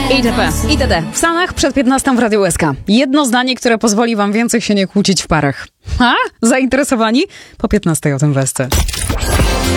itp. itd. W Stanach przed 15 w Radiu SK. Jedno zdanie, które pozwoli wam więcej się nie kłócić w parach. Zainteresowani? Po 15 o tym w SC.